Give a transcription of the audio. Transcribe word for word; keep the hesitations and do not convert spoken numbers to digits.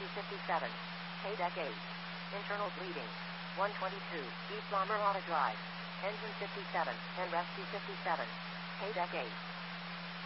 two fifty-seven. K-Deck eight. Internal bleeding. one twenty-two. East Lamarada Drive. Engine fifty-seven. And rest two fifty-seven. K-Deck eight.